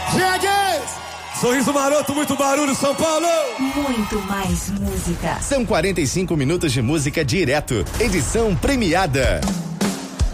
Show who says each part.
Speaker 1: Sorriso maroto, muito barulho, São Paulo!
Speaker 2: Muito mais música.
Speaker 3: São 45 minutos de música direto. Edição premiada.